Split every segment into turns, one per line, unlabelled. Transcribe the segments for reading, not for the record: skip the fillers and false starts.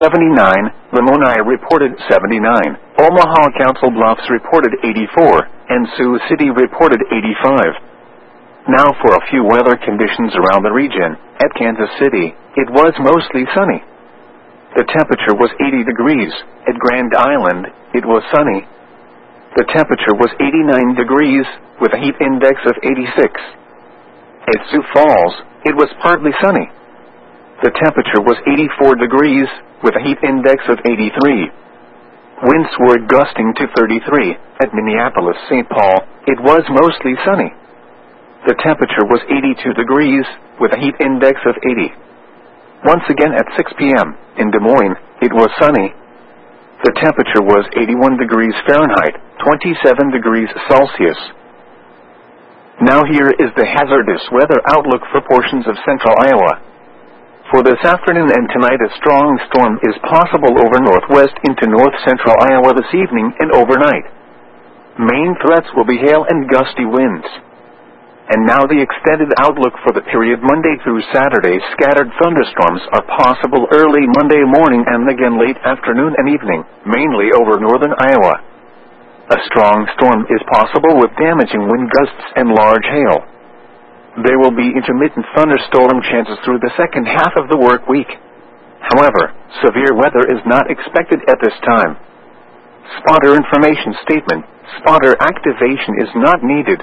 79, Lamoni reported 79, Omaha Council Bluffs reported 84, and Sioux City reported 85. Now for a few weather conditions around the region. At Kansas City, it was mostly sunny. The temperature was 80 degrees. At Grand Island, it was sunny. The temperature was 89 degrees, with a heat index of 86. At Sioux Falls, it was partly sunny. The temperature was 84 degrees, with a heat index of 83. Winds were gusting to 33. At Minneapolis-St. Paul, it was mostly sunny. The temperature was 82 degrees, with a heat index of 80. Once again at 6 p.m., in Des Moines, it was sunny. The temperature was 81 degrees Fahrenheit, 27 degrees Celsius. Now here is the hazardous weather outlook for portions of central Iowa. For this afternoon and tonight, a strong storm is possible over northwest into north-central Iowa this evening and overnight. Main threats will be hail and gusty winds. And now the extended outlook for the period Monday through Saturday. Scattered thunderstorms are possible early Monday morning and again late afternoon and evening, mainly over northern Iowa. A strong storm is possible with damaging wind gusts and large hail. There will be intermittent thunderstorm chances through the second half of the work week. However, severe weather is not expected at this time. Spotter information statement: spotter activation is not needed.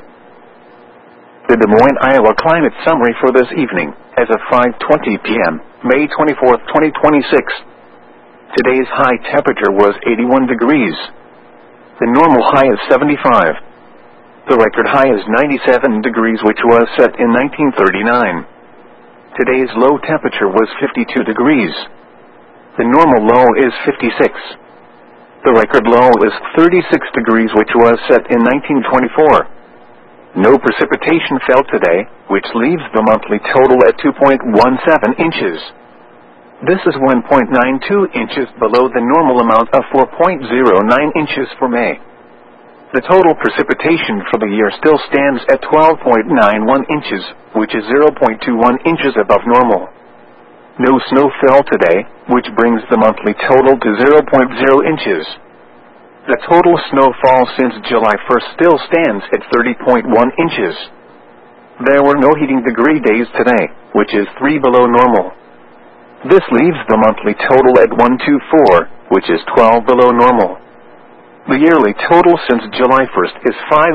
The Des Moines, Iowa climate summary for this evening, as of 5:20 p.m., May 24, 2026. Today's high temperature was 81 degrees. The normal high is 75. The record high is 97 degrees, which was set in 1939. Today's low temperature was 52 degrees. The normal low is 56. The record low is 36 degrees, which was set in 1924. No precipitation fell today, which leaves the monthly total at 2.17 inches. This is 1.92 inches below the normal amount of 4.09 inches for May. The total precipitation for the year still stands at 12.91 inches, which is 0.21 inches above normal. No snow fell today, which brings the monthly total to 0.0 inches. The total snowfall since July 1st still stands at 30.1 inches. There were no heating degree days today, which is 3 below normal. This leaves the monthly total at 124, which is 12 below normal. The yearly total since July 1st is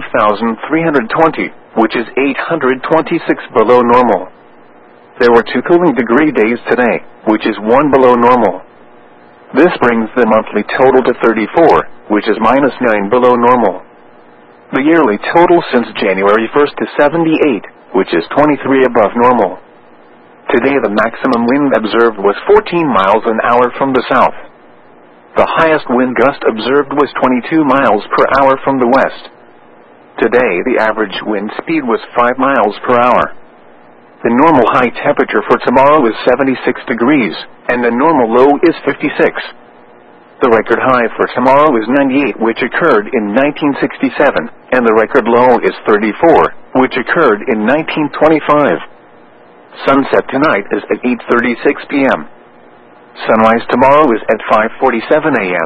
5,320, which is 826 below normal. There were 2 cooling degree days today, which is 1 below normal. This brings the monthly total to 34, which is -9 below normal. The yearly total since January 1st is 78, which is 23 above normal. Today the maximum wind observed was 14 miles an hour from the south. The highest wind gust observed was 22 miles per hour from the west. Today the average wind speed was 5 miles per hour. The normal high temperature for tomorrow is 76 degrees, and the normal low is 56. The record high for tomorrow is 98, which occurred in 1967, and the record low is 34, which occurred in 1925. Sunset tonight is at 8:36 p.m. Sunrise tomorrow is at 5:47 a.m.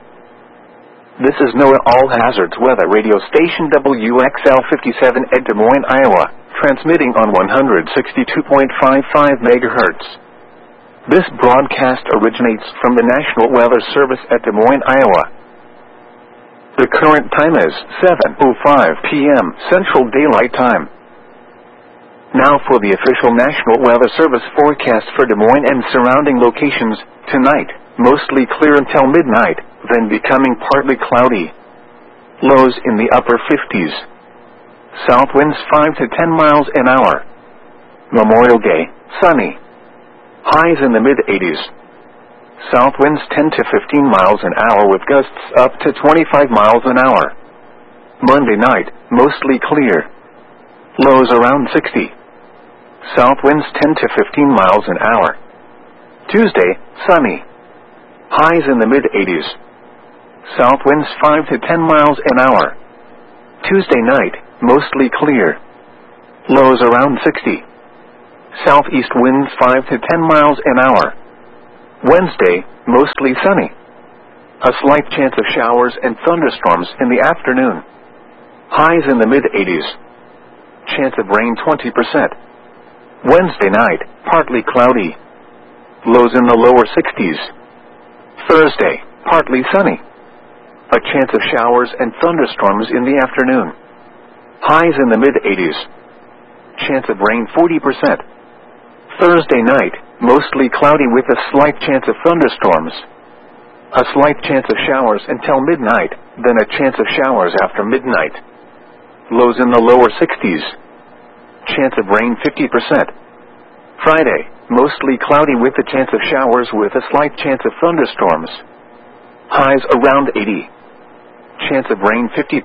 This is NOAA All Hazards Weather Radio Station WXL 57 at Des Moines, Iowa, transmitting on 162.55 megahertz. This broadcast originates from the National Weather Service at Des Moines, Iowa. The current time is 7:05 p.m. Central Daylight Time. Now for the official National Weather Service forecast for Des Moines and surrounding locations. Tonight, mostly clear until midnight, then becoming partly cloudy. Lows in the upper 50s. South winds 5 to 10 miles an hour. Memorial Day, sunny. Highs in the mid-80s. South winds 10 to 15 miles an hour with gusts up to 25 miles an hour. Monday night, mostly clear. Lows around 60. South winds 10 to 15 miles an hour. Tuesday, sunny. Highs in the mid-80s. South winds 5 to 10 miles an hour. Tuesday night, mostly clear. Lows around 60. Southeast winds 5 to 10 miles an hour. Wednesday, mostly sunny. A slight chance of showers and thunderstorms in the afternoon. Highs in the mid-80s. Chance of rain 20%. Wednesday night, partly cloudy. Lows in the lower 60s. Thursday, partly sunny. A chance of showers and thunderstorms in the afternoon. Highs in the mid-80s. Chance of rain 40%. Thursday night, mostly cloudy with a slight chance of thunderstorms. A slight chance of showers until midnight, then a chance of showers after midnight. Lows in the lower 60s. Chance of rain 50%. Friday, mostly cloudy with a chance of showers with a slight chance of thunderstorms. Highs around 80. Chance of rain 50%.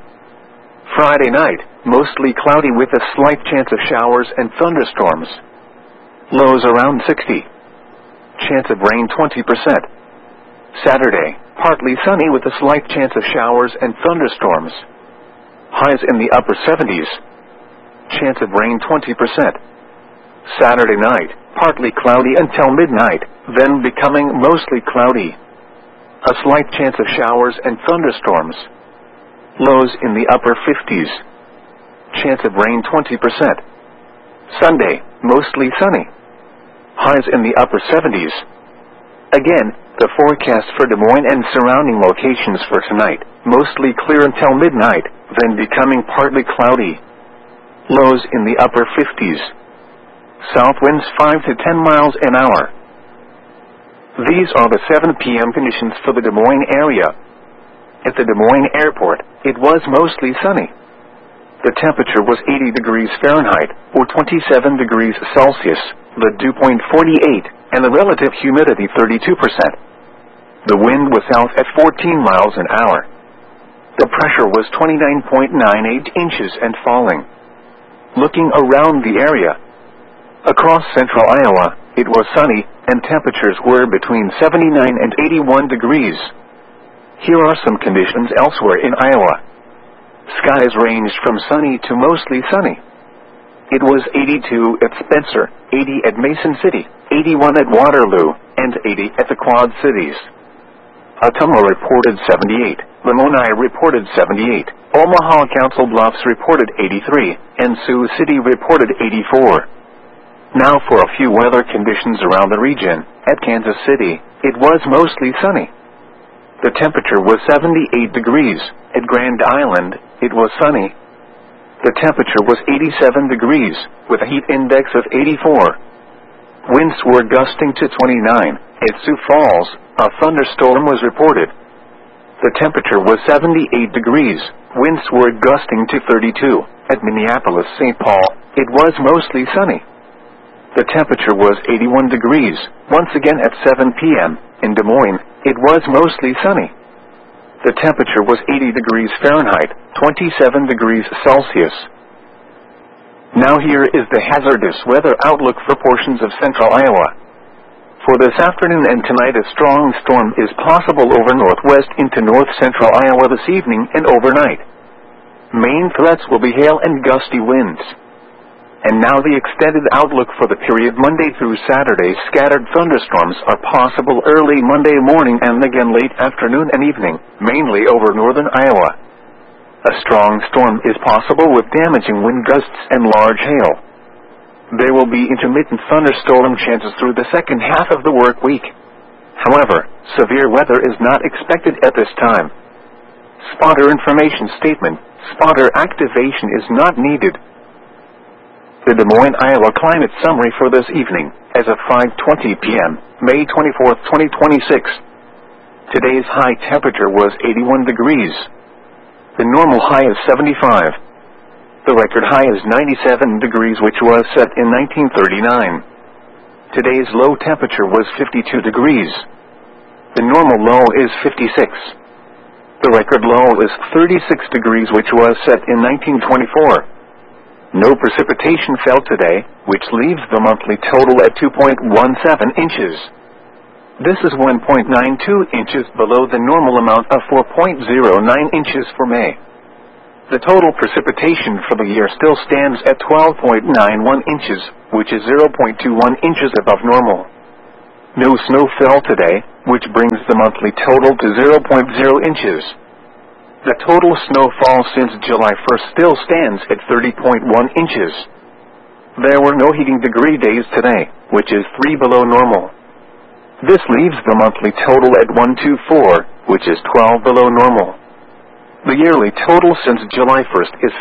Friday night, mostly cloudy with a slight chance of showers and thunderstorms. Lows around 60. Chance of rain 20%. Saturday, partly sunny with a slight chance of showers and thunderstorms. Highs in the upper 70s. Chance of rain 20%. Saturday night, partly cloudy until midnight, then becoming mostly cloudy. A slight chance of showers and thunderstorms. Lows in the upper 50s. Chance of rain 20%. Sunday, mostly sunny. Highs in the upper 70s. Again, the forecast for Des Moines and surrounding locations for tonight, mostly clear until midnight, then becoming partly cloudy. Lows in the upper 50s. South winds 5 to 10 miles an hour. These are the 7 p.m. conditions for the Des Moines area. At the Des Moines airport, it was mostly sunny. The temperature was 80 degrees Fahrenheit, or 27 degrees Celsius, the dew point 48, and the relative humidity 32%. The wind was south at 14 miles an hour. The pressure was 29.98 inches and falling. Looking around the area, across central Iowa, it was sunny, and temperatures were between 79 and 81 degrees. Here are some conditions elsewhere in Iowa. Skies ranged from sunny to mostly sunny. It was 82 at Spencer, 80 at Mason City, 81 at Waterloo, and 80 at the Quad Cities. Ottumwa reported 78, Lamoni reported 78, Omaha Council Bluffs reported 83, and Sioux City reported 84. Now for a few weather conditions around the region. At Kansas City, it was mostly sunny. The temperature was 78 degrees. At Grand Island, it was sunny. The temperature was 87 degrees, with a heat index of 84. Winds were gusting to 29. At Sioux Falls, a thunderstorm was reported. The temperature was 78 degrees. Winds were gusting to 32. At Minneapolis-St. Paul, it was mostly sunny. The temperature was 81 degrees. Once again at 7 p.m. in Des Moines, it was mostly sunny. The temperature was 80 degrees Fahrenheit, 27 degrees Celsius. Now here is the hazardous weather outlook for portions of central Iowa. For this afternoon and tonight, a strong storm is possible over northwest into north-central Iowa this evening and overnight. Main threats will be hail and gusty winds. And now the extended outlook for the period Monday through Saturday. Scattered thunderstorms are possible early Monday morning and again late afternoon and evening, mainly over northern Iowa. A strong storm is possible with damaging wind gusts and large hail. There will be intermittent thunderstorm chances through the second half of the work week. However, severe weather is not expected at this time. Spotter information statement: spotter activation is not needed. The Des Moines, Iowa climate summary for this evening, as of 5:20 p.m., May 24, 2026. Today's high temperature was 81 degrees. The normal high is 75. The record high is 97 degrees, which was set in 1939. Today's low temperature was 52 degrees. The normal low is 56. The record low is 36 degrees, which was set in 1924. No precipitation fell today, which leaves the monthly total at 2.17 inches. This is 1.92 inches below the normal amount of 4.09 inches for May. The total precipitation for the year still stands at 12.91 inches, which is 0.21 inches above normal. No snow fell today, which brings the monthly total to 0.0 inches. The total snowfall since July 1st still stands at 30.1 inches. There were no heating degree days today, which is 3 below normal. This leaves the monthly total at 124, which is 12 below normal. The yearly total since July 1st is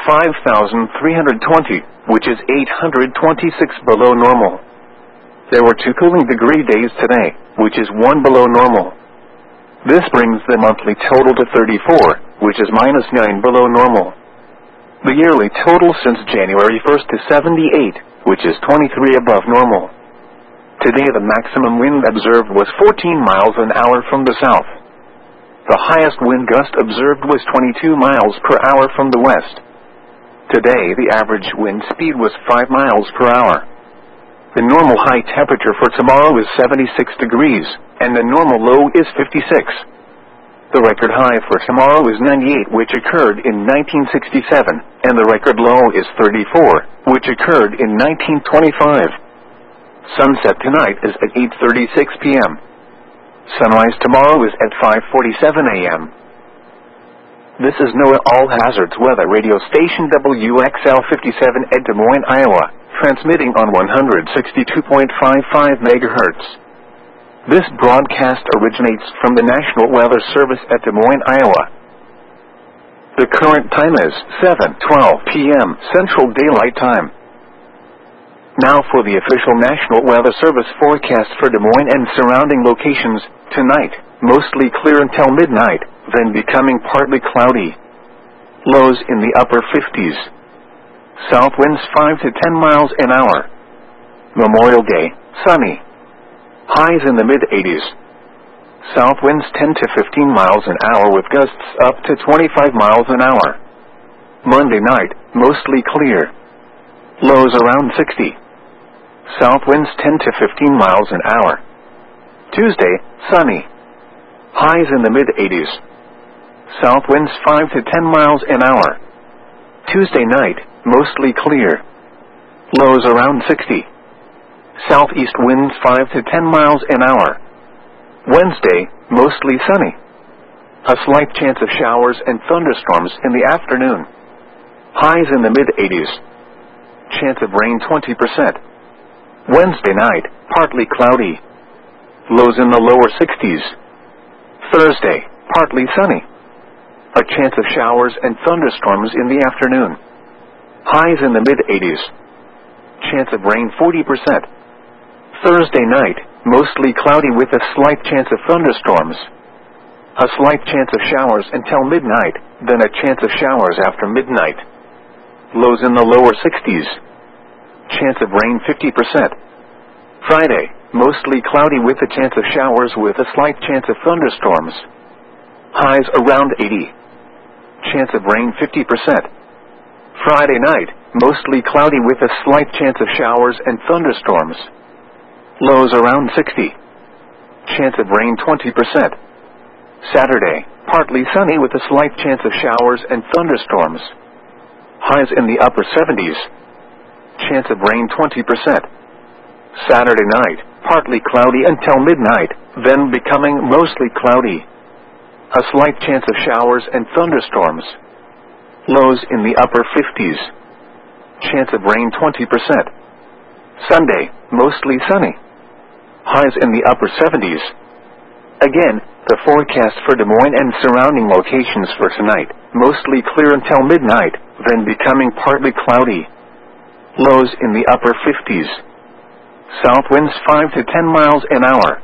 5,320, which is 826 below normal. There were 2 cooling degree days today, which is 1 below normal. This brings the monthly total to 34, which is -9 below normal. The yearly total since January 1st is 78, which is 23 above normal. Today the maximum wind observed was 14 miles an hour from the south. The highest wind gust observed was 22 miles per hour from the west. Today the average wind speed was 5 miles per hour. The normal high temperature for tomorrow is 76 degrees, and the normal low is 56. The record high for tomorrow is 98, which occurred in 1967, and the record low is 34, which occurred in 1925. Sunset tonight is at 8:36 p.m. Sunrise tomorrow is at 5:47 a.m. This is NOAA All Hazards Weather Radio Station WXL 57 at Des Moines, Iowa, transmitting on 162.55 megahertz. This broadcast originates from the National Weather Service at Des Moines, Iowa. The current time is 7:12 p.m. Central Daylight Time. Now for the official National Weather Service forecast for Des Moines and surrounding locations. Tonight, mostly clear until midnight, then becoming partly cloudy. Lows in the upper 50s. South winds 5 to 10 miles an hour. Memorial Day, sunny. Highs in the mid-80s. South winds 10 to 15 miles an hour with gusts up to 25 miles an hour. Monday night, mostly clear. Lows around 60. South winds 10 to 15 miles an hour. Tuesday, sunny. Highs in the mid-80s. South winds 5 to 10 miles an hour. Tuesday night, mostly clear. Lows around 60. Southeast winds 5 to 10 miles an hour. Wednesday, mostly sunny. A slight chance of showers and thunderstorms in the afternoon. Highs in the mid-80s. Chance of rain 20%. Wednesday night, partly cloudy. Lows in the lower 60s. Thursday, partly sunny. A chance of showers and thunderstorms in the afternoon. Highs in the mid-80s. Chance of rain 40%. Thursday night, mostly cloudy with a slight chance of thunderstorms. A slight chance of showers until midnight, then a chance of showers after midnight. Lows in the lower 60s. Chance of rain 50%. Friday, mostly cloudy with a chance of showers with a slight chance of thunderstorms. Highs around 80. Chance of rain 50%. Friday night, mostly cloudy with a slight chance of showers and thunderstorms. Lows around 60. Chance of rain 20%. Saturday, partly sunny with a slight chance of showers and thunderstorms. Highs in the upper 70s. Chance of rain 20%. Saturday night, partly cloudy until midnight, then becoming mostly cloudy. A slight chance of showers and thunderstorms. Lows in the upper 50s. Chance of rain 20%. Sunday, mostly sunny. Highs in the upper 70s. Again, the forecast for Des Moines and surrounding locations for tonight, mostly clear until midnight, then becoming partly cloudy. Lows in the upper 50s. South winds 5 to 10 miles an hour.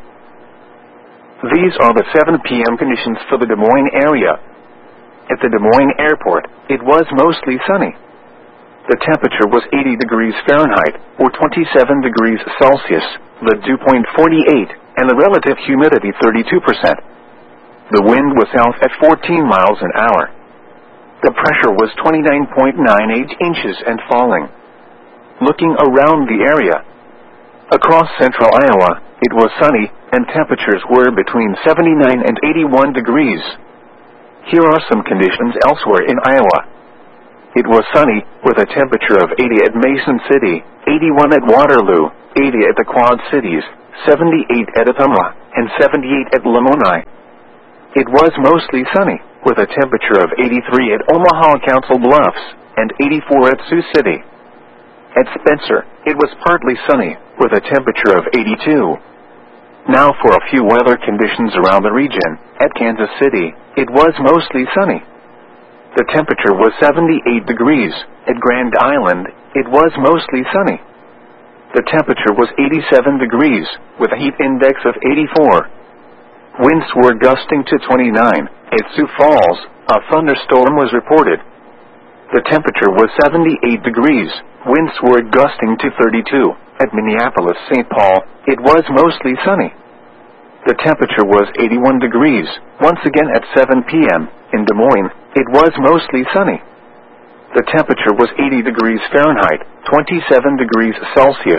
These are the 7 p.m. conditions for the Des Moines area. At the Des Moines airport, it was mostly sunny. The temperature was 80 degrees Fahrenheit, or 27 degrees Celsius, the dew point 48, and the relative humidity 32%. The wind was south at 14 miles an hour. The pressure was 29.98 inches and falling. Looking around the area, across central Iowa, it was sunny, and temperatures were between 79 and 81 degrees. Here are some conditions elsewhere in Iowa. It was sunny, with a temperature of 80 at Mason City, 81 at Waterloo, 80 at the Quad Cities, 78 at Ottumwa, and 78 at Lamoni. It was mostly sunny, with a temperature of 83 at Omaha Council Bluffs, and 84 at Sioux City. At Spencer, it was partly sunny, with a temperature of 82. Now for a few weather conditions around the region. At Kansas City, it was mostly sunny. The temperature was 78 degrees. At Grand Island, it was mostly sunny. The temperature was 87 degrees, with a heat index of 84. Winds were gusting to 29. At Sioux Falls, a thunderstorm was reported. The temperature was 78 degrees. Winds were gusting to 32. At Minneapolis-St. Paul, it was mostly sunny. The temperature was 81 degrees. Once again at 7 p.m. in Des Moines, it was mostly sunny. The temperature was 80 degrees Fahrenheit, 27 degrees Celsius.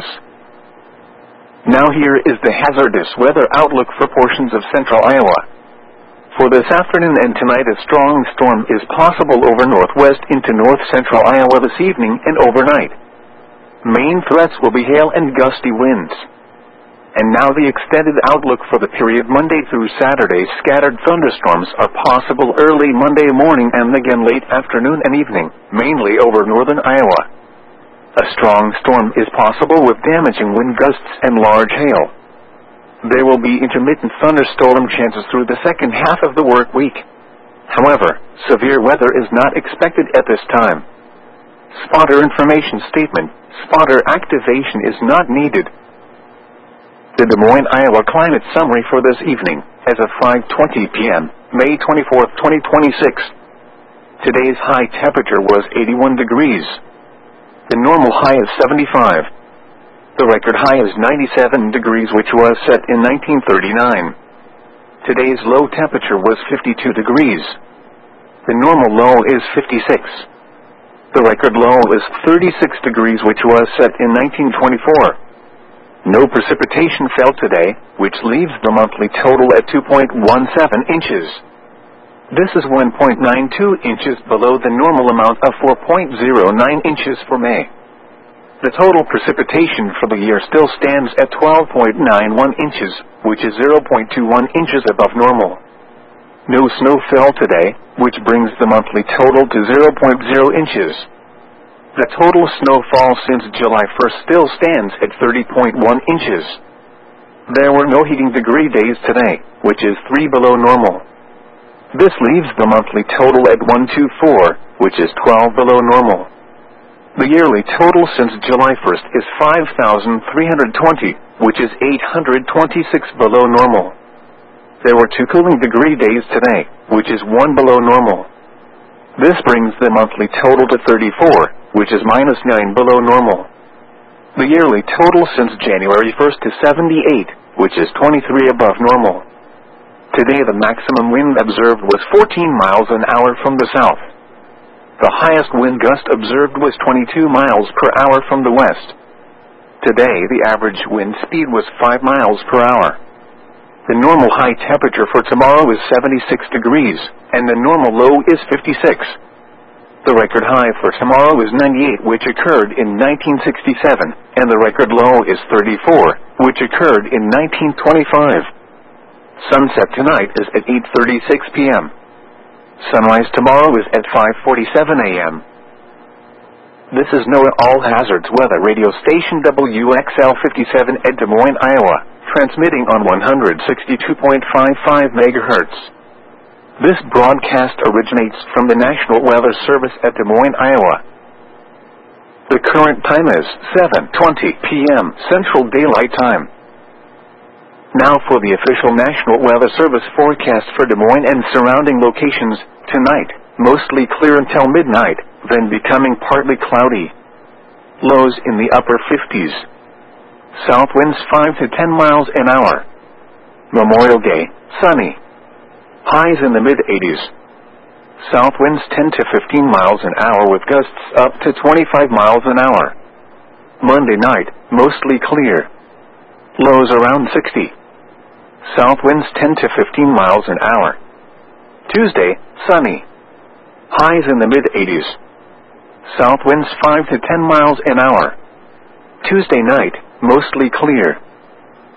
Now here is the hazardous weather outlook for portions of central Iowa. For this afternoon and tonight, a strong storm is possible over northwest into north-central Iowa this evening and overnight. Main threats will be hail and gusty winds. And now the extended outlook for the period Monday through Saturday. Scattered thunderstorms are possible early Monday morning and again late afternoon and evening, mainly over northern Iowa. A strong storm is possible with damaging wind gusts and large hail. There will be intermittent thunderstorm chances through the second half of the work week. However, severe weather is not expected at this time. Spotter information statement. Spotter activation is not needed. The Des Moines, Iowa climate summary for this evening, as of 5:20 p.m., May 24, 2026. Today's high temperature was 81 degrees. The normal high is 75. The record high is 97 degrees, which was set in 1939. Today's low temperature was 52 degrees. The normal low is 56. The record low is 36 degrees, which was set in 1924. No precipitation fell today, which leaves the monthly total at 2.17 inches. This is 1.92 inches below the normal amount of 4.09 inches for May. The total precipitation for the year still stands at 12.91 inches, which is 0.21 inches above normal. No snow fell today, which brings the monthly total to 0.0 inches. The total snowfall since July 1st still stands at 30.1 inches. There were no heating degree days today, which is 3 below normal. This leaves the monthly total at 124, which is 12 below normal. The yearly total since July 1st is 5,320, which is 826 below normal. There were 2 cooling degree days today, which is 1 below normal. This brings the monthly total to 34, which is -9 below normal. The yearly total since January 1st is 78, which is 23 above normal. Today the maximum wind observed was 14 miles an hour from the south. The highest wind gust observed was 22 miles per hour from the west. Today, the average wind speed was 5 miles per hour. The normal high temperature for tomorrow is 76 degrees, and the normal low is 56. The record high for tomorrow is 98, which occurred in 1967, and the record low is 34, which occurred in 1925. Sunset tonight is at 8:36 p.m. Sunrise tomorrow is at 5:47 a.m. This is NOAA All Hazards Weather Radio Station WXL 57 at Des Moines, Iowa, transmitting on 162.55 MHz. This broadcast originates from the National Weather Service at Des Moines, Iowa. The current time is 7:20 p.m. Central Daylight Time. Now for the official National Weather Service forecast for Des Moines and surrounding locations. Tonight, mostly clear until midnight, then becoming partly cloudy. Lows in the upper 50s. South winds 5 to 10 miles an hour. Memorial Day, sunny. Highs in the mid-80s. South winds 10 to 15 miles an hour with gusts up to 25 miles an hour. Monday night, mostly clear. Lows around 60. South winds 10 to 15 miles an hour. Tuesday, sunny. Highs in the mid-80s. South winds 5 to 10 miles an hour. Tuesday night, mostly clear.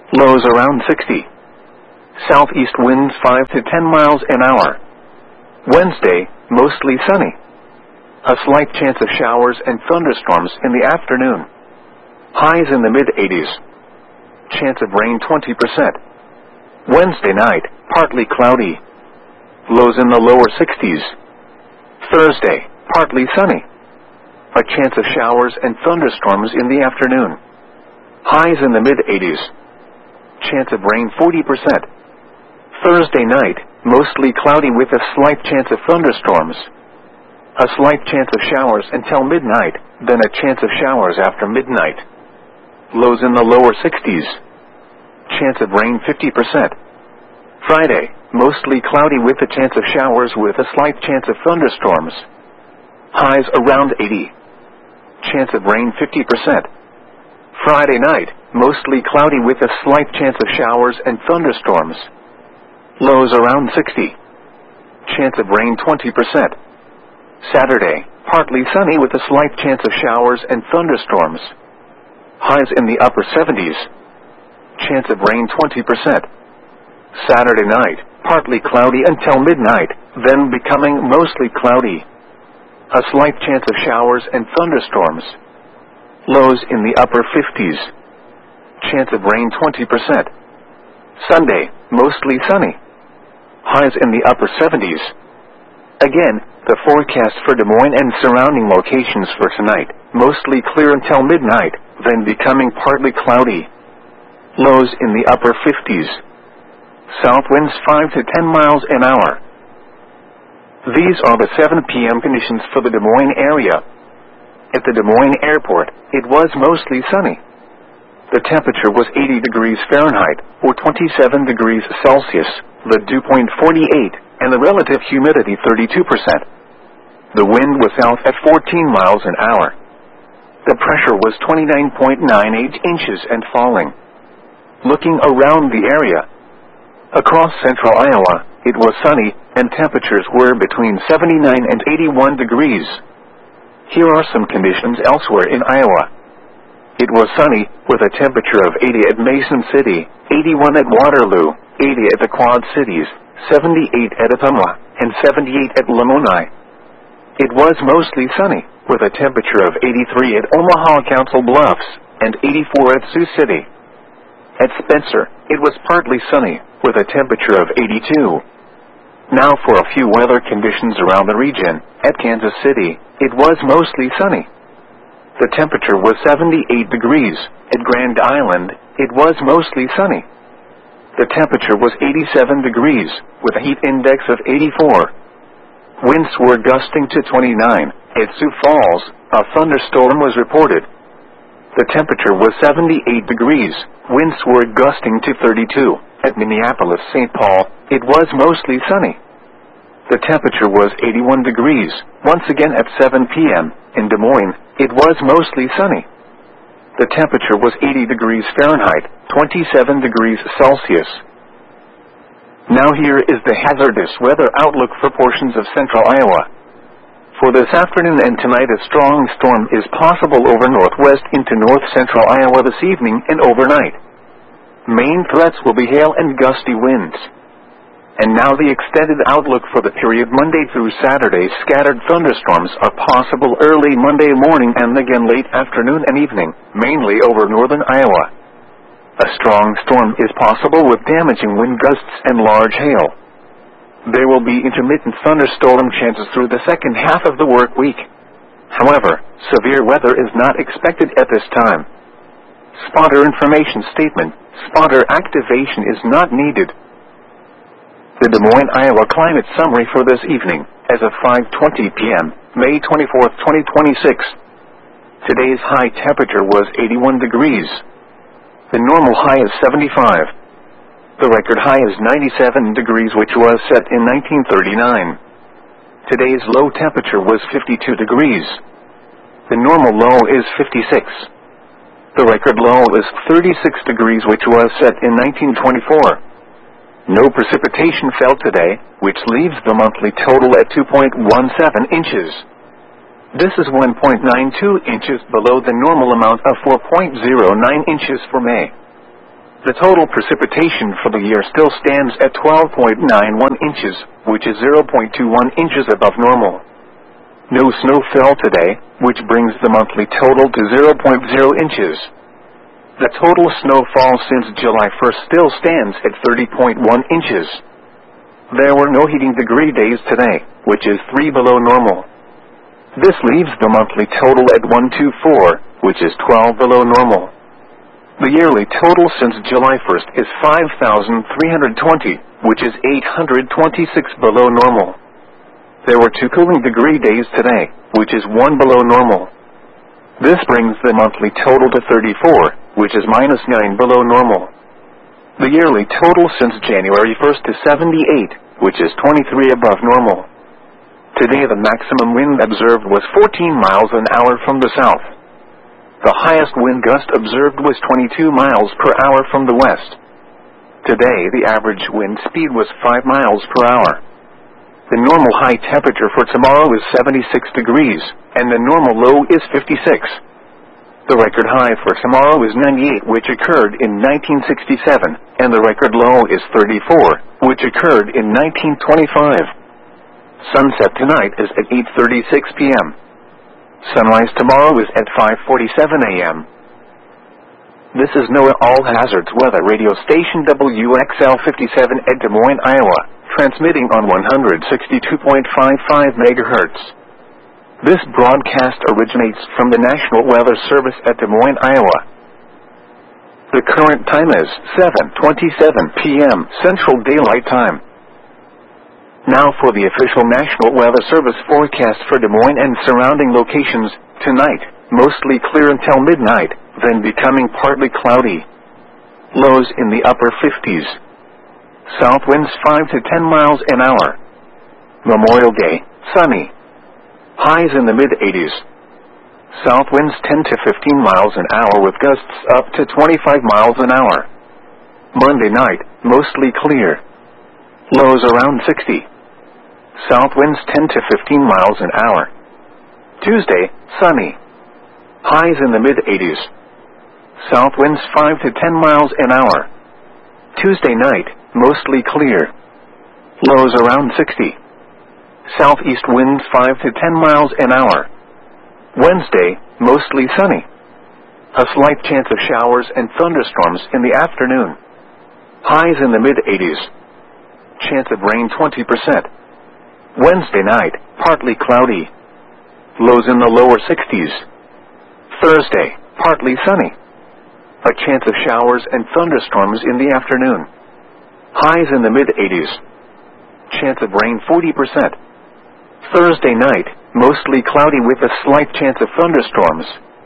Lows around 60. Southeast winds 5 to 10 miles an hour. Wednesday, mostly sunny. A slight chance of showers and thunderstorms in the afternoon. Highs in the mid-80s. Chance of rain 20%. Wednesday night, partly cloudy. Lows in the lower 60s. Thursday, partly sunny. A chance of showers and thunderstorms in the afternoon. Highs in the mid-80s. Chance of rain 40%. Thursday night, mostly cloudy with a slight chance of thunderstorms. A slight chance of showers until midnight, then a chance of showers after midnight. Lows in the lower 60s. Chance of rain 50%. Friday, mostly cloudy with a chance of showers with a slight chance of thunderstorms. Highs around 80. Chance of rain 50%. Friday night, mostly cloudy with a slight chance of showers and thunderstorms. Lows around 60. Chance of rain 20%. Saturday, partly sunny with a slight chance of showers and thunderstorms. Highs in the upper 70s. Chance of rain 20%. Saturday night, partly cloudy until midnight, then becoming mostly cloudy. A slight chance of showers and thunderstorms. Lows in the upper 50s. Chance of rain 20%. Sunday, mostly sunny. Highs in the upper 70s. Again, the forecast for Des Moines and surrounding locations for tonight, mostly clear until midnight, then becoming partly cloudy. Lows in the upper 50s. South winds 5 to 10 miles an hour. These are the 7 p.m. conditions for the Des Moines area. At the Des Moines airport, it was mostly sunny. The temperature was 80 degrees Fahrenheit, or 27 degrees Celsius, the dew point 48, and the relative humidity 32%. The wind was south at 14 miles an hour. The pressure was 29.98 inches and falling. Looking around the area, across central Iowa, it was sunny, and temperatures were between 79 and 81 degrees. Here are some conditions elsewhere in Iowa. It was sunny, with a temperature of 80 at Mason City, 81 at Waterloo, 80 at the Quad Cities, 78 at Ottumwa, and 78 at Lamoni. It was mostly sunny, with a temperature of 83 at Omaha Council Bluffs, and 84 at Sioux City. At Spencer, it was partly sunny, with a temperature of 82. Now for a few weather conditions around the region. At Kansas City, it was mostly sunny. The temperature was 78 degrees. At Grand Island, it was mostly sunny. The temperature was 87 degrees, with a heat index of 84. Winds were gusting to 29. At Sioux Falls, a thunderstorm was reported. The temperature was 78 degrees. Winds were gusting to 32. At Minneapolis-St. Paul, it was mostly sunny. The temperature was 81 degrees. Once again at 7 p.m. in Des Moines, it was mostly sunny. The temperature was 80 degrees Fahrenheit, 27 degrees Celsius. Now here is the hazardous weather outlook for portions of central Iowa. For this afternoon and tonight, a strong storm is possible over northwest into north-central Iowa this evening and overnight. Main threats will be hail and gusty winds. And now the extended outlook for the period Monday through Saturday. Scattered thunderstorms are possible early Monday morning and again late afternoon and evening, mainly over northern Iowa. A strong storm is possible with damaging wind gusts and large hail. There will be intermittent thunderstorm chances through the second half of the work week. However, severe weather is not expected at this time. Spotter information statement: spotter activation is not needed. The Des Moines, Iowa climate summary for this evening, as of 5:20 p.m., May 24, 2026. Today's high temperature was 81 degrees. The normal high is 75. The record high is 97 degrees, which was set in 1939. Today's low temperature was 52 degrees. The normal low is 56. The record low is 36 degrees, which was set in 1924. No precipitation fell today, which leaves the monthly total at 2.17 inches. This is 1.92 inches below the normal amount of 4.09 inches for May. The total precipitation for the year still stands at 12.91 inches, which is 0.21 inches above normal. No snow fell today, which brings the monthly total to 0.0 inches. The total snowfall since July 1st still stands at 30.1 inches. There were no heating degree days today, which is 3 below normal. This leaves the monthly total at 124, which is 12 below normal. The yearly total since July 1st is 5,320, which is 826 below normal. There were 2 cooling degree days today, which is 1 below normal. This brings the monthly total to 34, which is -9 below normal. The yearly total since January 1st is 78, which is 23 above normal. Today the maximum wind observed was 14 miles an hour from the south. The highest wind gust observed was 22 miles per hour from the west. Today the average wind speed was 5 miles per hour. The normal high temperature for tomorrow is 76 degrees, and the normal low is 56. The record high for tomorrow is 98, which occurred in 1967, and the record low is 34, which occurred in 1925. Sunset tonight is at 8:36 p.m. Sunrise tomorrow is at 5:47 a.m. This is NOAA All Hazards Weather Radio Station WXL 57 at Des Moines, Iowa, transmitting on 162.55 MHz. This broadcast originates from the National Weather Service at Des Moines, Iowa. The current time is 7:27 p.m. Central Daylight Time. Now for the official National Weather Service forecast for Des Moines and surrounding locations. Tonight, mostly clear until midnight, then becoming partly cloudy. Lows in the upper 50s. South winds 5 to 10 miles an hour. Memorial Day, sunny. Highs in the mid-80s. South winds 10 to 15 miles an hour with gusts up to 25 miles an hour. Monday night, mostly clear. Lows around 60. South winds 10 to 15 miles an hour. Tuesday, sunny. Highs in the mid-80s. South winds 5 to 10 miles an hour. Tuesday night, mostly clear. Lows around 60. Southeast winds 5 to 10 miles an hour. Wednesday, mostly sunny. A slight chance of showers and thunderstorms in the afternoon. Highs in the mid-80s. Chance of rain 20%. Wednesday night, partly cloudy. Lows in the lower 60s. Thursday, partly sunny. A chance of showers and thunderstorms in the afternoon. Highs in the mid-80s. Chance of rain 40%. Thursday night, mostly cloudy with a slight chance of thunderstorms.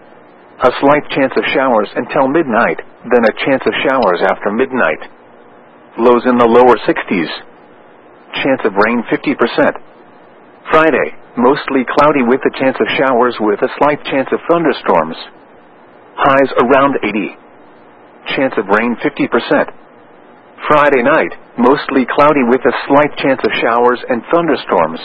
A slight chance of showers until midnight, then a chance of showers after midnight. Lows in the lower 60s. Chance of rain 50%. Friday, mostly cloudy with a chance of showers with a slight chance of thunderstorms. Highs around 80. Chance of rain 50%. Friday night, mostly cloudy with a slight chance of showers and thunderstorms.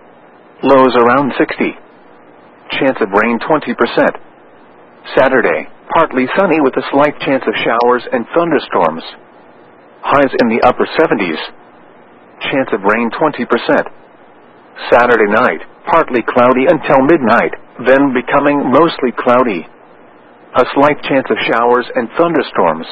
Lows around 60. Chance of rain 20%. Saturday, partly sunny with a slight chance of showers and thunderstorms. Highs in the upper 70s. Chance of rain 20%. Saturday night, partly cloudy until midnight, then becoming mostly cloudy. A slight chance of showers and thunderstorms.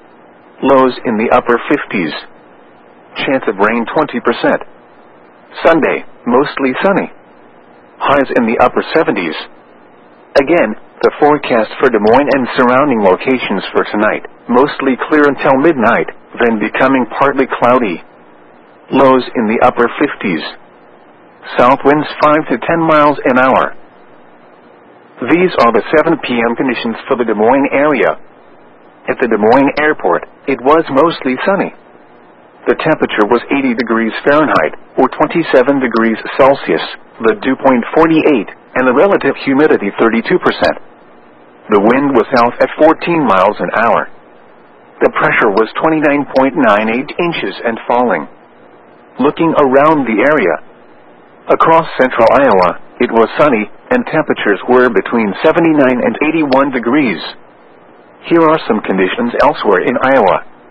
Lows in the upper 50s. Chance of rain 20%. Sunday, mostly sunny. Highs in the upper 70s. Again, the forecast for Des Moines and surrounding locations for tonight, mostly clear until midnight, then becoming partly cloudy. Lows in the upper 50s. South winds 5 to 10 miles an hour. These are the 7 p.m. conditions for the Des Moines area. At the Des Moines airport, it was mostly sunny. The temperature was 80 degrees Fahrenheit, or 27 degrees Celsius, the dew point 48, and the relative humidity 32%. The wind was south at 14 miles an hour. The pressure was 29.98 inches and falling. Looking around the area, across central Iowa, it was sunny, and temperatures were between 79 and 81 degrees. Here are some conditions elsewhere in Iowa.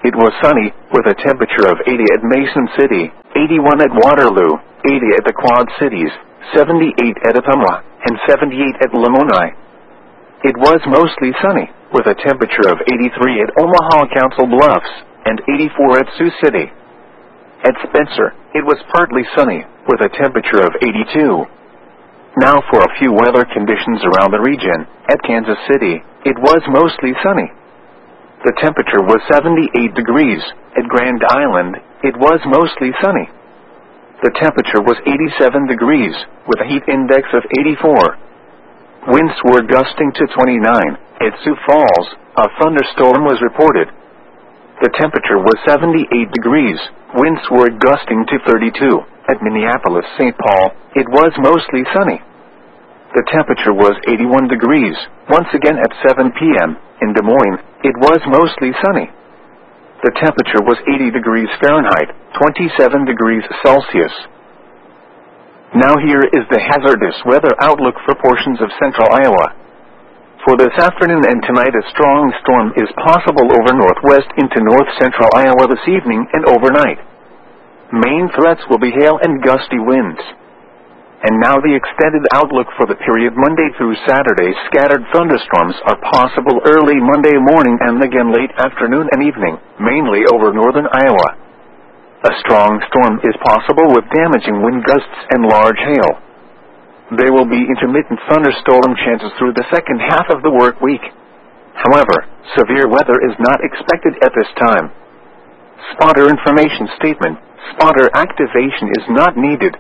it was sunny, with a temperature of 80 at Mason City, 81 at Waterloo, 80 at the Quad Cities, 78 at Ottumwa, and 78 at Lamoni. It was mostly sunny, with a temperature of 83 at Omaha Council Bluffs, and 84 at Sioux City. At Spencer, it was partly sunny, with a temperature of 82. Now for a few weather conditions around the region. At Kansas City, it was mostly sunny. The temperature was 78 degrees. At Grand Island, it was mostly sunny. The temperature was 87 degrees, with a heat index of 84. Winds were gusting to 29. At Sioux Falls, a thunderstorm was reported. The temperature was 78 degrees. Winds were gusting to 32. At Minneapolis-St. Paul, it was mostly sunny. The temperature was 81 degrees. Once again at 7 p.m. in Des Moines, it was mostly sunny. The temperature was 80 degrees Fahrenheit, 27 degrees Celsius. Now here is the hazardous weather outlook for portions of central Iowa. For this afternoon and tonight, a strong storm is possible over northwest into north-central Iowa this evening and overnight. Main threats will be hail and gusty winds. And now the extended outlook for the period Monday through Saturday. Scattered thunderstorms are possible early Monday morning and again late afternoon and evening, mainly over northern Iowa. A strong storm is possible with damaging wind gusts and large hail. There will be intermittent thunderstorm chances through the second half of the work week. However, severe weather is not expected at this time. Spotter information statement. Spotter activation is not needed.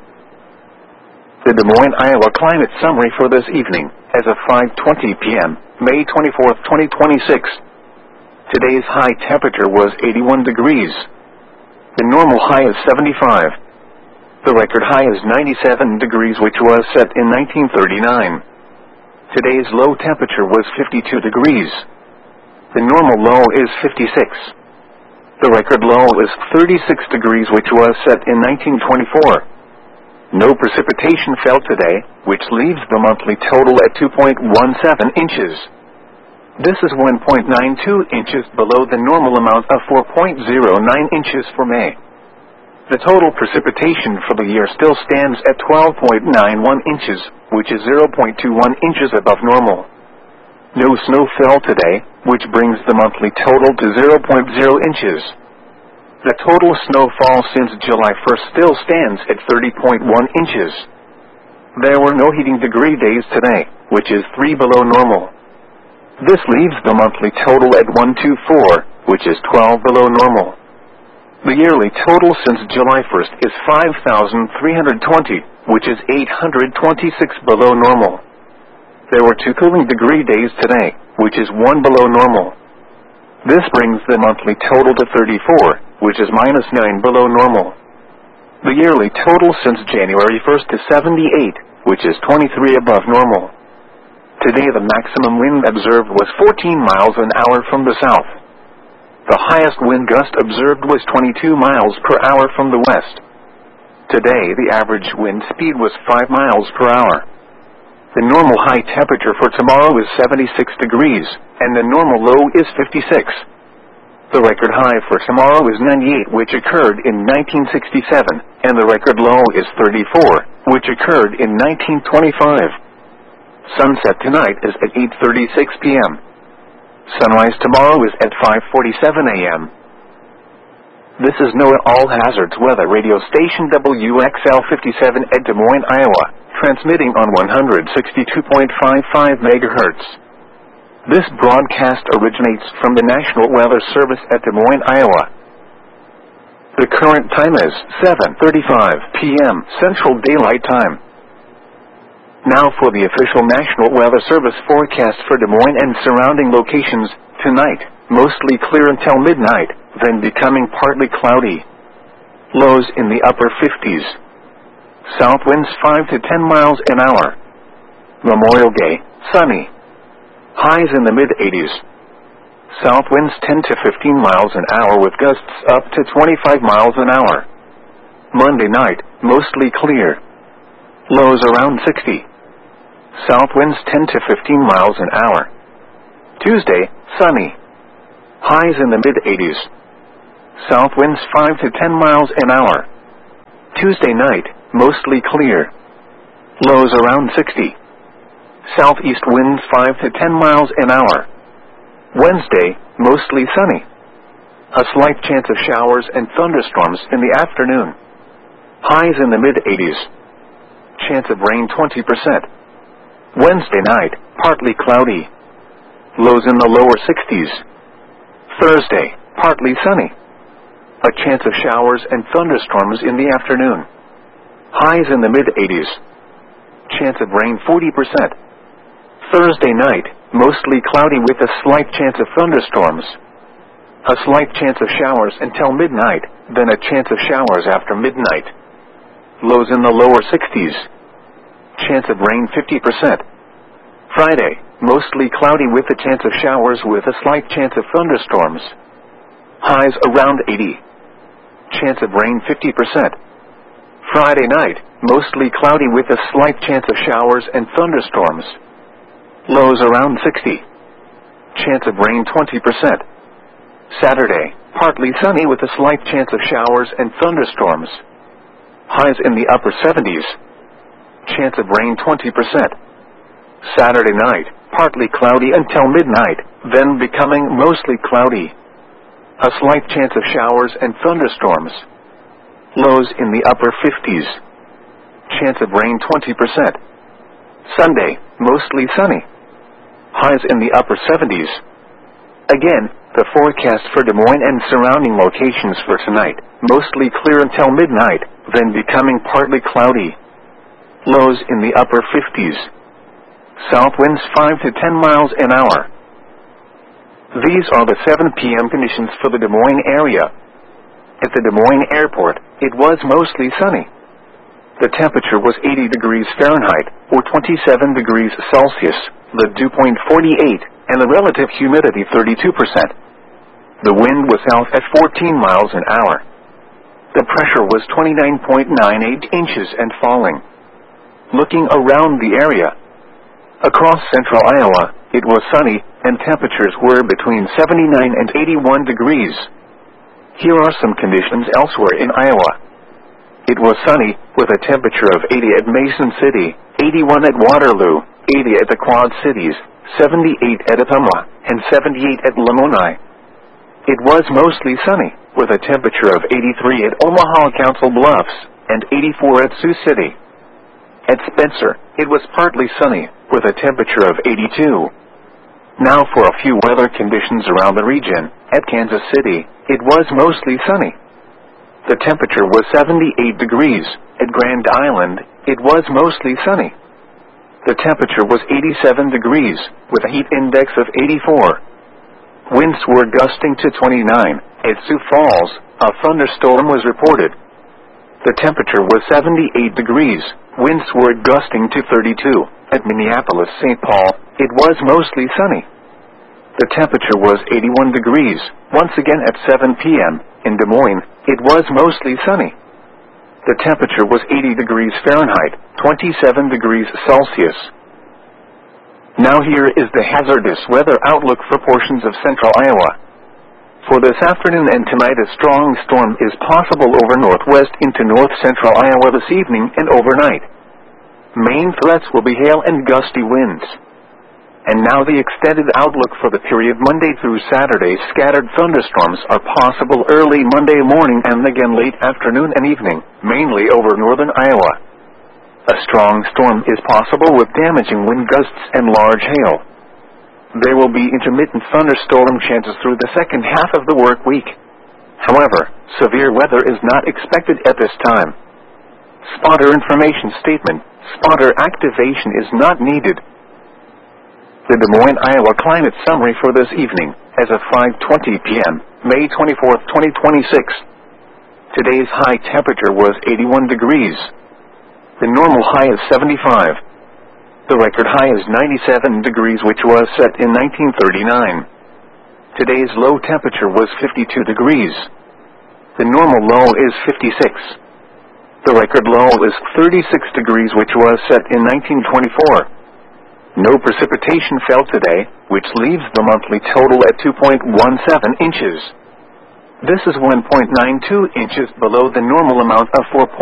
The Des Moines, Iowa climate summary for this evening, as of 5:20 p.m., May 24, 2026. Today's high temperature was 81 degrees. The normal high is 75. The record high is 97 degrees, which was set in 1939. Today's low temperature was 52 degrees. The normal low is 56. The record low is 36 degrees, which was set in 1924. No precipitation fell today, which leaves the monthly total at 2.17 inches. This is 1.92 inches below the normal amount of 4.09 inches for May. The total precipitation for the year still stands at 12.91 inches, which is 0.21 inches above normal. No snow fell today, which brings the monthly total to 0.0 inches. The total snowfall since July 1st still stands at 30.1 inches. There were no heating degree days today, which is 3 below normal. This leaves the monthly total at 124, which is 12 below normal. The yearly total since July 1st is 5,320, which is 826 below normal. There were 2 cooling degree days today, which is 1 below normal. This brings the monthly total to 34, which is -9 below normal. The yearly total since January 1st is 78, which is 23 above normal. Today the maximum wind observed was 14 miles an hour from the south. The highest wind gust observed was 22 miles per hour from the west. Today, the average wind speed was 5 miles per hour. The normal high temperature for tomorrow is 76 degrees, and the normal low is 56. The record high for tomorrow is 98, which occurred in 1967, and the record low is 34, which occurred in 1925. Sunset tonight is at 8:36 p.m. Sunrise tomorrow is at 5:47 a.m. This is NOAA All Hazards Weather Radio Station WXL 57 at Des Moines, Iowa, transmitting on 162.55 MHz. This broadcast originates from the National Weather Service at Des Moines, Iowa. The current time is 7:35 p.m. Central Daylight Time. Now for the official National Weather Service forecast for Des Moines and surrounding locations. Tonight, mostly clear until midnight, then becoming partly cloudy. Lows in the upper 50s. South winds 5 to 10 miles an hour. Memorial Day, sunny. Highs in the mid-80s. South winds 10 to 15 miles an hour with gusts up to 25 miles an hour. Monday night, mostly clear. Lows around 60. South winds 10 to 15 miles an hour. Tuesday, sunny. Highs in the mid-80s. South winds 5 to 10 miles an hour. Tuesday night, mostly clear. Lows around 60. Southeast winds 5 to 10 miles an hour. Wednesday, mostly sunny. A slight chance of showers and thunderstorms in the afternoon. Highs in the mid-80s. Chance of rain 20%. Wednesday night, partly cloudy. Lows in the lower 60s. Thursday, partly sunny. A chance of showers and thunderstorms in the afternoon. Highs in the mid-80s. Chance of rain 40%. Thursday night, mostly cloudy with a slight chance of thunderstorms. A slight chance of showers until midnight, then a chance of showers after midnight. Lows in the lower 60s. Chance of rain 50%. Friday, mostly cloudy with a chance of showers with a slight chance of thunderstorms. Highs around 80. Chance of rain 50%. Friday night, mostly cloudy with a slight chance of showers and thunderstorms. Lows around 60. Chance of rain 20%. Saturday, partly sunny with a slight chance of showers and thunderstorms. Highs in the upper 70s. Chance of rain 20%. Saturday night, partly cloudy until midnight, then becoming mostly cloudy. A slight chance of showers and thunderstorms. Lows in the upper 50s. Chance of rain 20%. Sunday, mostly sunny. Highs in the upper 70s. Again, the forecast for Des Moines and surrounding locations for tonight, mostly clear until midnight, then becoming partly cloudy. Lows in the upper 50s. South winds 5 to 10 miles an hour. These are the 7 p.m. conditions for the Des Moines area. At the Des Moines airport, it was mostly sunny. The temperature was 80 degrees Fahrenheit, or 27 degrees Celsius, the dew point 48, and the relative humidity 32%. The wind was south at 14 miles an hour. The pressure was 29.98 inches and falling. Looking around the area, across central Iowa, it was sunny, and temperatures were between 79 and 81 degrees. Here are some conditions elsewhere in Iowa. It was sunny, with a temperature of 80 at Mason City, 81 at Waterloo, 80 at the Quad Cities, 78 at Ottumwa, and 78 at Lamoni. It was mostly sunny, with a temperature of 83 at Omaha Council Bluffs, and 84 at Sioux City. At Spencer, it was partly sunny, with a temperature of 82. Now for a few weather conditions around the region. At Kansas City, it was mostly sunny. The temperature was 78 degrees. At Grand Island, it was mostly sunny. The temperature was 87 degrees, with a heat index of 84. Winds were gusting to 29. At Sioux Falls, a thunderstorm was reported. The temperature was 78 degrees. Winds were gusting to 32. At Minneapolis-St. Paul, it was mostly sunny. The temperature was 81 degrees. Once again at 7 p.m. in Des Moines, it was mostly sunny. The temperature was 80 degrees Fahrenheit, 27 degrees Celsius. Now here is the hazardous weather outlook for portions of central Iowa. For this afternoon and tonight, a strong storm is possible over northwest into north-central Iowa this evening and overnight. Main threats will be hail and gusty winds. And now the extended outlook for the period Monday through Saturday. Scattered thunderstorms are possible early Monday morning and again late afternoon and evening, mainly over northern Iowa. A strong storm is possible with damaging wind gusts and large hail. There will be intermittent thunderstorm chances through the second half of the work week. However, severe weather is not expected at this time. Spotter information statement: spotter activation is not needed. The Des Moines, Iowa climate summary for this evening, as of 5:20 p.m., May 24, 2026. Today's high temperature was 81 degrees. The normal high is 75. The record high is 97 degrees, which was set in 1939. Today's low temperature was 52 degrees. The normal low is 56. The record low is 36 degrees, which was set in 1924. No precipitation fell today, which leaves the monthly total at 2.17 inches. This is 1.92 inches below the normal amount of 4.0